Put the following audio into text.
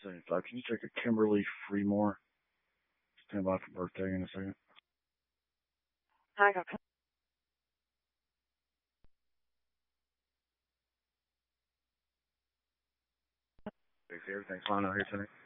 75. Can you check a Kimberly Freemore? Stand by for birthday in a second. Hi, okay. Everything's fine out here tonight.